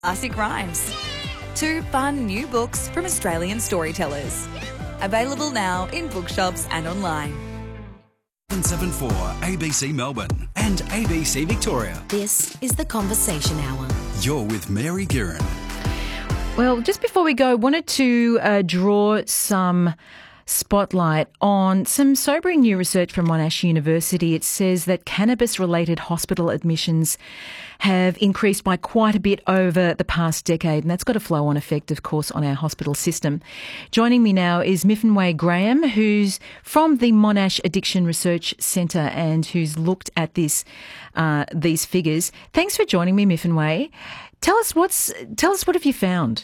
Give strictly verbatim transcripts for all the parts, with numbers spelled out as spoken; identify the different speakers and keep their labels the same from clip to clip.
Speaker 1: Classic Rhymes. Two fun new books from Australian storytellers. Available now in bookshops and online.
Speaker 2: seven seven four A B C Melbourne and A B C Victoria.
Speaker 3: This is The Conversation Hour.
Speaker 2: You're with Mary Guerin.
Speaker 4: Well, just before we go, wanted to uh, draw some spotlight on some sobering new research from Monash University. It says that cannabis-related hospital admissions have increased by quite a bit over the past decade, and that's got a flow-on effect, of course, on our hospital system. Joining me now is Myfanwy Graham, who's from the Monash Addiction Research Centre and who's looked at this, uh, these figures. Thanks for joining me, Myfanwy. Tell us what's tell us what have you found?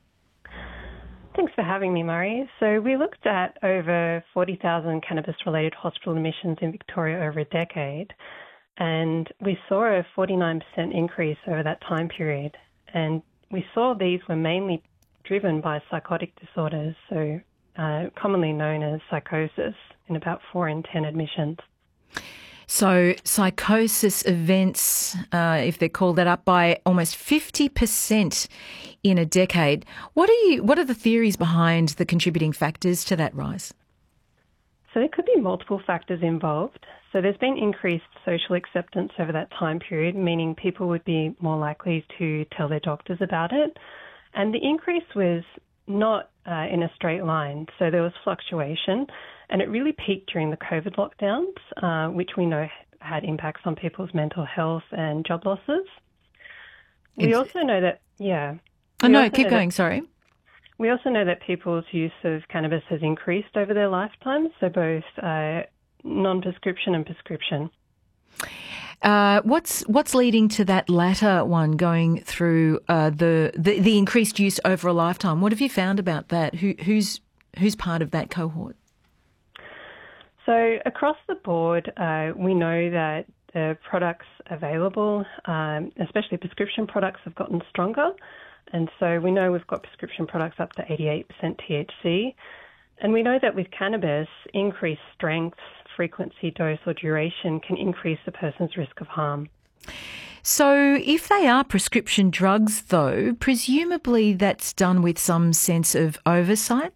Speaker 5: Thanks for having me, Murray. So we looked at over forty thousand cannabis-related hospital admissions in Victoria over a decade, and we saw a forty-nine percent increase over that time period. And we saw these were mainly driven by psychotic disorders, so uh, commonly known as psychosis, in about four in ten admissions.
Speaker 4: So psychosis events, uh, if they're called that, up by almost fifty percent in a decade. What are you? What are the theories behind the contributing factors to that rise?
Speaker 5: So there could be multiple factors involved. So there's been increased social acceptance over that time period, meaning people would be more likely to tell their doctors about it. And the increase was not uh, in a straight line. So there was fluctuation, and it really peaked during the COVID lockdowns, uh, which we know had impacts on people's mental health and job losses. We it's... also know that, yeah.
Speaker 4: Oh, no, keep going, that, sorry.
Speaker 5: We also know that people's use of cannabis has increased over their lifetimes, so both uh, non-prescription and prescription.
Speaker 4: Uh, what's what's leading to that latter one, going through uh, the, the the increased use over a lifetime? What have you found about that? Who who's who's part of that cohort?
Speaker 5: So across the board, uh, we know that the products available, um, especially prescription products, have gotten stronger. And so we know we've got prescription products up to eighty-eight percent T H C. And we know that with cannabis, increased strength, frequency, dose or duration can increase a person's risk of harm.
Speaker 4: So if they are prescription drugs, though, presumably that's done with some sense of oversight?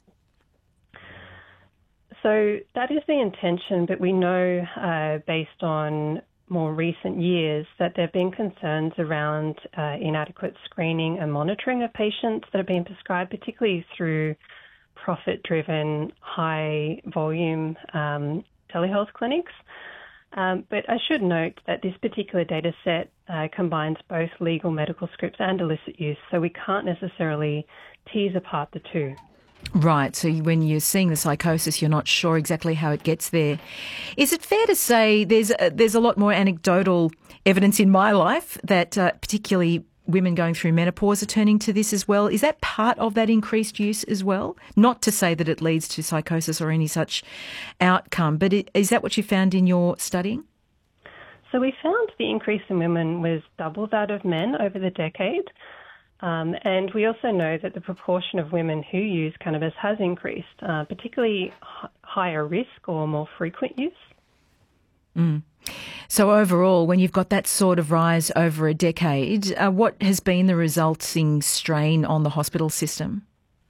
Speaker 5: So that is the intention, but we know uh, based on more recent years that there have been concerns around uh, inadequate screening and monitoring of patients that have been prescribed, particularly through profit-driven, high-volume um, telehealth clinics. Um, but I should note that this particular data set uh, combines both legal medical scripts and illicit use, so we can't necessarily tease apart the two.
Speaker 4: Right, so when you're seeing the psychosis, you're not sure exactly how it gets there. Is it fair to say there's a, there's a lot more anecdotal evidence in my life that uh, particularly women going through menopause are turning to this as well? Is that part of that increased use as well? Not to say that it leads to psychosis or any such outcome, but it, is that what you found in your studying?
Speaker 5: So we found the increase in women was double that of men over the decade. Um, and we also know that the proportion of women who use cannabis has increased, uh, particularly h- higher risk or more frequent use.
Speaker 4: Mm. So overall, when you've got that sort of rise over a decade, uh, what has been the resulting strain on the hospital system?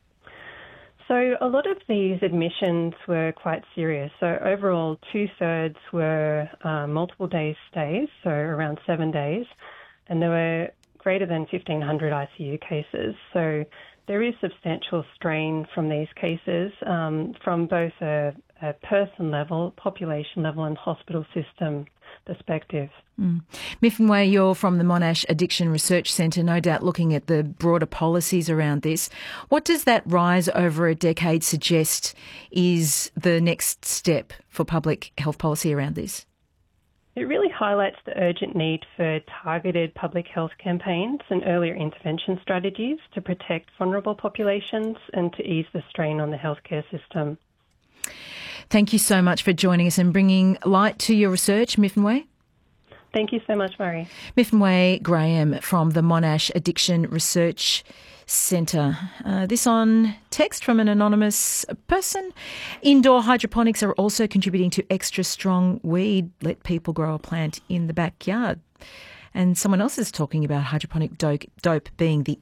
Speaker 5: So a lot of these admissions were quite serious. So overall, two-thirds were uh, multiple day stays, so around seven days, and there were greater than fifteen hundred I C U cases. So there is substantial strain from these cases um, from both a, a person level, population level and hospital system perspective.
Speaker 4: Mm. Myfanwy, you're from the Monash Addiction Research Centre, no doubt looking at the broader policies around this. What does that rise over a decade suggest is the next step for public health policy around this?
Speaker 5: It really highlights the urgent need for targeted public health campaigns and earlier intervention strategies to protect vulnerable populations and to ease the strain on the healthcare system.
Speaker 4: Thank you so much for joining us and bringing light to your research, Myfanwy.
Speaker 5: Thank you so much, Murray.
Speaker 4: Myfanwy Graham from the Monash Addiction Research Centre. Uh, this on text from an anonymous person. Indoor hydroponics are also contributing to extra strong weed. Let people grow a plant in the backyard. And someone else is talking about hydroponic dope, dope being the